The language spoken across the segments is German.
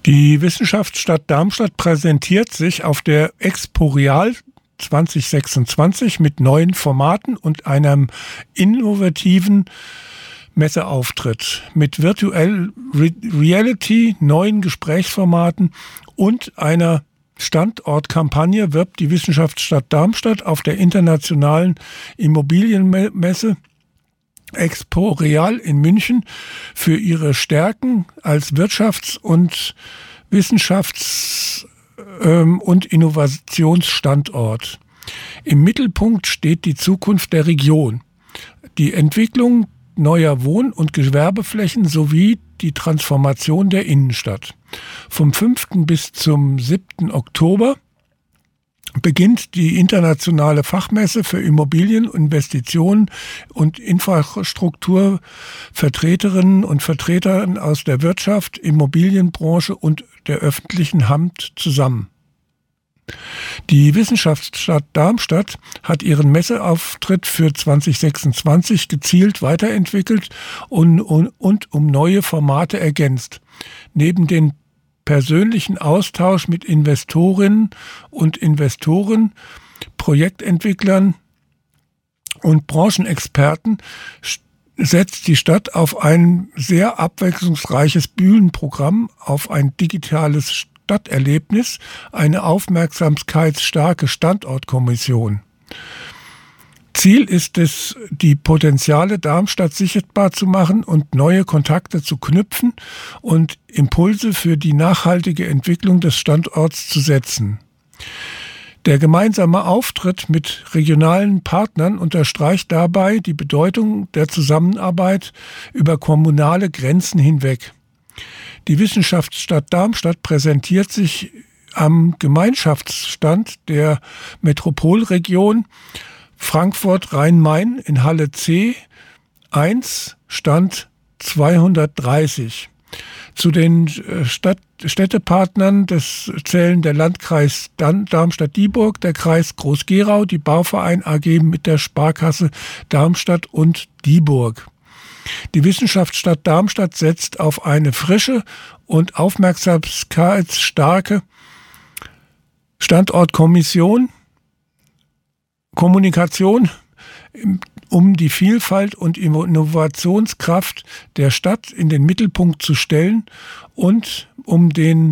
Die Wissenschaftsstadt Darmstadt präsentiert sich auf der Expo Real 2026 mit neuen Formaten und einem innovativen Messeauftritt. Mit Virtual Reality, neuen Gesprächsformaten und einer Standortkampagne wirbt die Wissenschaftsstadt Darmstadt auf der internationalen Immobilienmesse Expo Real in München für ihre Stärken als Wirtschafts- und Wissenschafts- und Innovationsstandort. Im Mittelpunkt steht die Zukunft der Region, die Entwicklung neuer Wohn- und Gewerbeflächen sowie die Transformation der Innenstadt. Vom 5. bis zum 7. Oktober beginnt die internationale Fachmesse für Immobilien, Investitionen und Infrastrukturvertreterinnen und Vertretern aus der Wirtschaft, Immobilienbranche und der öffentlichen Hand zusammen. Die Wissenschaftsstadt Darmstadt hat ihren Messeauftritt für 2026 gezielt weiterentwickelt und um neue Formate ergänzt. Neben den persönlichen Austausch mit Investorinnen und Investoren, Projektentwicklern und Branchenexperten setzt die Stadt auf ein sehr abwechslungsreiches Bühnenprogramm, auf ein digitales Stadterlebnis, eine aufmerksamkeitsstarke Standortkommission. Ziel ist es, die Potenziale Darmstadt sichtbar zu machen und neue Kontakte zu knüpfen und Impulse für die nachhaltige Entwicklung des Standorts zu setzen. Der gemeinsame Auftritt mit regionalen Partnern unterstreicht dabei die Bedeutung der Zusammenarbeit über kommunale Grenzen hinweg. Die Wissenschaftsstadt Darmstadt präsentiert sich am Gemeinschaftsstand der Metropolregion Frankfurt-Rhein-Main in Halle C 1, Stand 230. Zu den Städtepartnern zählen der Landkreis Darmstadt-Dieburg, der Kreis Groß-Gerau, die Bauverein AG mit der Sparkasse Darmstadt und Dieburg. Die Wissenschaftsstadt Darmstadt setzt auf eine frische und aufmerksamkeitsstarke Standortkommission, Kommunikation, um die Vielfalt und Innovationskraft der Stadt in den Mittelpunkt zu stellen und um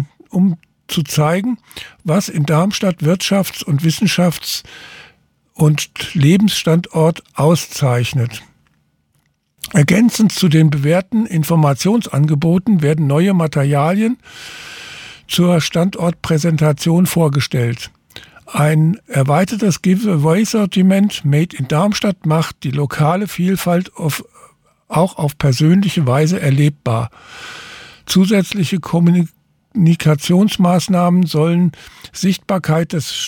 zu zeigen, was in Darmstadt Wirtschafts- und Wissenschafts- und Lebensstandort auszeichnet. Ergänzend zu den bewährten Informationsangeboten werden neue Materialien zur Standortpräsentation vorgestellt. Ein erweitertes Giveaway-Sortiment Made in Darmstadt macht die lokale Vielfalt auch auf persönliche Weise erlebbar. Zusätzliche Kommunikationsmaßnahmen sollen Sichtbarkeit des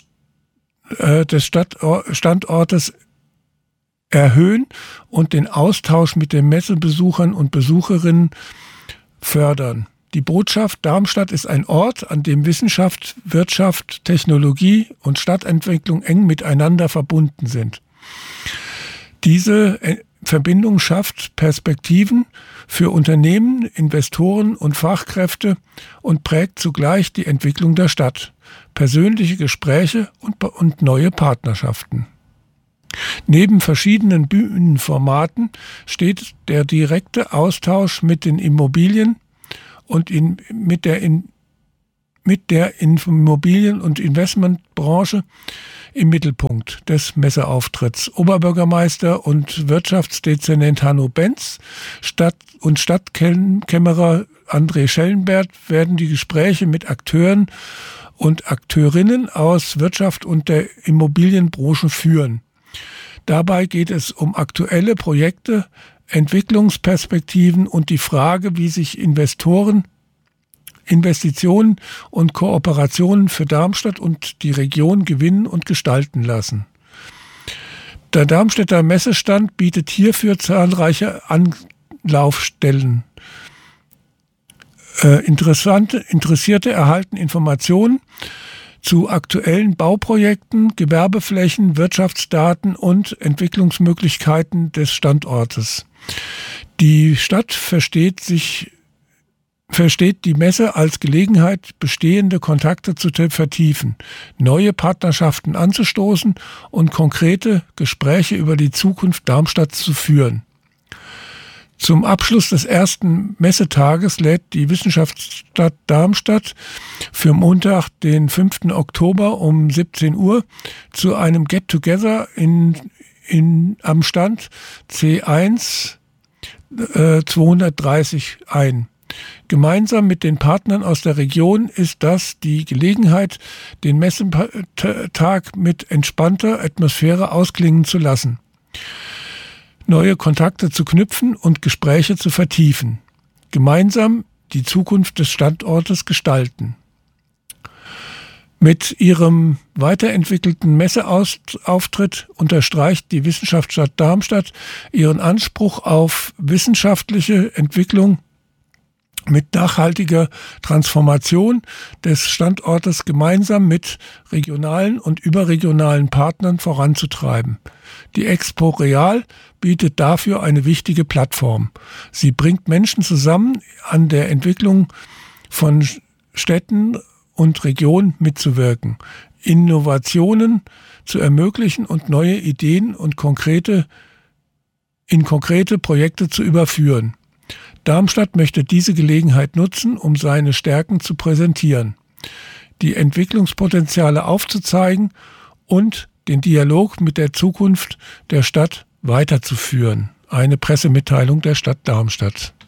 Standortes erhöhen und den Austausch mit den Messebesuchern und Besucherinnen fördern. Die Botschaft: Darmstadt ist ein Ort, an dem Wissenschaft, Wirtschaft, Technologie und Stadtentwicklung eng miteinander verbunden sind. Diese Verbindung schafft Perspektiven für Unternehmen, Investoren und Fachkräfte und prägt zugleich die Entwicklung der Stadt, persönliche Gespräche und neue Partnerschaften. Neben verschiedenen Bühnenformaten steht der direkte Austausch mit den Immobilien und mit der Immobilien- und Investmentbranche im Mittelpunkt des Messeauftritts. Oberbürgermeister und Wirtschaftsdezernent Hanno Benz und Stadtkämmerer André Schellenberg werden die Gespräche mit Akteuren und Akteurinnen aus Wirtschaft und der Immobilienbranche führen. Dabei geht es um aktuelle Projekte, Entwicklungsperspektiven und die Frage, wie sich Investitionen und Kooperationen für Darmstadt und die Region gewinnen und gestalten lassen. Der Darmstädter Messestand bietet hierfür zahlreiche Anlaufstellen. Interessierte erhalten Informationen zu aktuellen Bauprojekten, Gewerbeflächen, Wirtschaftsdaten und Entwicklungsmöglichkeiten des Standortes. Die Stadt versteht sich versteht die Messe als Gelegenheit, bestehende Kontakte zu vertiefen, neue Partnerschaften anzustoßen und konkrete Gespräche über die Zukunft Darmstadts zu führen. Zum Abschluss des ersten Messetages lädt die Wissenschaftsstadt Darmstadt für Montag, den 5. Oktober um 17 Uhr zu einem Get-Together am Stand C1 230 ein. Gemeinsam mit den Partnern aus der Region ist das die Gelegenheit, den Messetag mit entspannter Atmosphäre ausklingen zu lassen, neue Kontakte zu knüpfen und Gespräche zu vertiefen, gemeinsam die Zukunft des Standortes gestalten. Mit ihrem weiterentwickelten Messeauftritt unterstreicht die Wissenschaftsstadt Darmstadt ihren Anspruch auf wissenschaftliche Entwicklung mit nachhaltiger Transformation des Standortes gemeinsam mit regionalen und überregionalen Partnern voranzutreiben. Die Expo Real bietet dafür eine wichtige Plattform. Sie bringt Menschen zusammen, an der Entwicklung von Städten und Regionen mitzuwirken, Innovationen zu ermöglichen und neue Ideen und in konkrete Projekte zu überführen. Darmstadt möchte diese Gelegenheit nutzen, um seine Stärken zu präsentieren, die Entwicklungspotenziale aufzuzeigen und den Dialog mit der Zukunft der Stadt weiterzuführen. Eine Pressemitteilung der Stadt Darmstadt.